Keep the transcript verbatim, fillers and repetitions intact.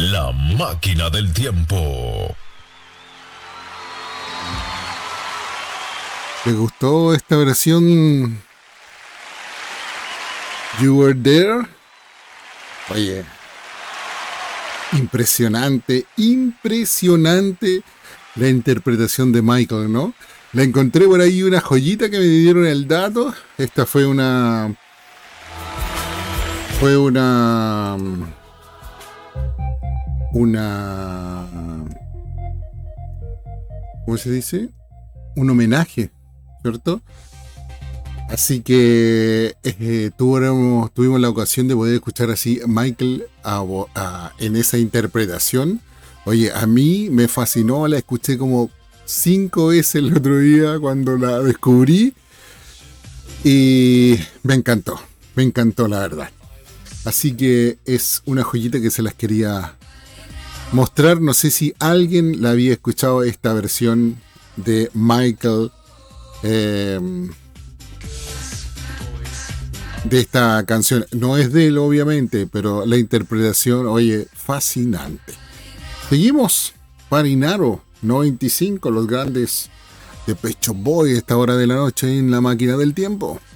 La máquina del tiempo. ¿Te gustó esta versión? You Were There. Oye, impresionante, impresionante la interpretación de Michael, ¿no? La encontré por ahí una joyita que me dieron el dato. Esta fue una... Fue una... Una... ¿Cómo se dice? Un homenaje, ¿cierto? Así que eh, tuvimos, tuvimos la ocasión de poder escuchar así a Michael a, a, en esa interpretación. Oye, a mí me fascinó, la escuché como cinco veces el otro día cuando la descubrí y me encantó, me encantó la verdad. Así que es una joyita que se las quería mostrar. No sé si alguien la había escuchado, esta versión de Michael, eh, de esta canción. No es de él, obviamente, pero la interpretación, oye, fascinante. Seguimos. Parinaro noventa y cinco, los grandes de Pet Shop Boys, esta hora de la noche en la máquina del tiempo.